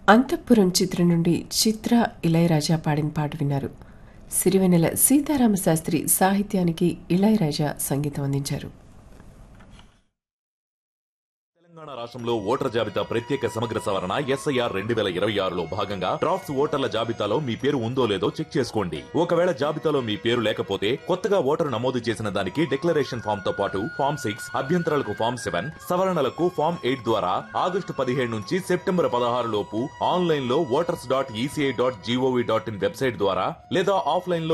అంతఃపురం చిత్రం నుండి చిత్ర ఇళయరాజా పాడిన పాట విన్నారు. సిరివెన్నెల సీతారామశాస్త్రి సాహిత్యానికి ఇళయరాజా సంగీతం అందించారు. తెలంగాణ రాష్ట్రంలో ఓటర్ జాబితా ప్రత్యేక సమగ్ర సవరణ SIR 2026లో భాగంగా డ్రాఫ్ట్స్ ఓటర్ల జాబితాలో మీ పేరు ఉందో లేదో చెక్ చేసుకోండి. ఒకవేళ జాబితాలో మీ పేరు లేకపోతే కొత్తగా ఓటరు నమోదు చేసిన దానికి డిక్లరేషన్ ఫామ్ తో పాటు ఫామ్ 6, అభ్యంతరాలకు ఫామ్ 7, సవరణలకు ఫామ్ 8 ద్వారా ఆగస్టు 17 నుంచి సెప్టెంబర్ 16 లోపు ఆన్లైన్ లో oటర్స్.eci.gov.in వెబ్సైట్ ద్వారా లేదా ఆఫ్లైన్ లో